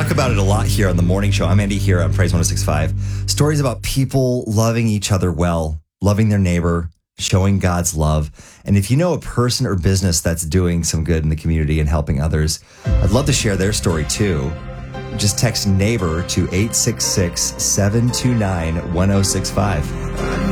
talk about it a lot here on the morning show. I'm Andy here on Praise 106.5. Stories about people loving each other well, loving their neighbor, showing God's love. And if you know a person or business that's doing some good in the community and helping others, I'd love to share their story too. Just text neighbor to 866-729-1065.